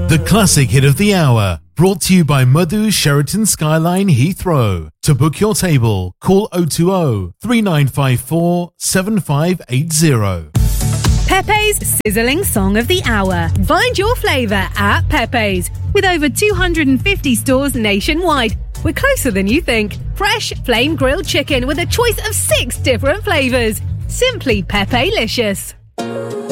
The classic hit of the hour, brought to you by Madhu Sheraton Skyline Heathrow. To book your table, call 020 3954 7580. Pepe's Sizzling Song of the Hour. Find your flavour at Pepe's. With over 250 stores nationwide. We're closer than you think. Fresh, flame grilled chicken with a choice of 6 different flavours. Simply Pepe-licious.